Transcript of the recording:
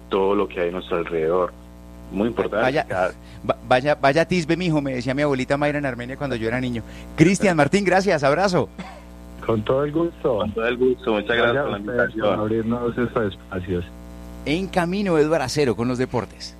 todo lo que hay a nuestro alrededor. Muy importante. Vaya tisbe, mijo, me decía mi abuelita Mayra en Armenia cuando yo era niño. Cristian Martín, gracias, abrazo. Con todo el gusto. Con todo el gusto, muchas gracias por la invitación. Por abrirnos estos espacios. En camino, Eduardo Acero con los deportes.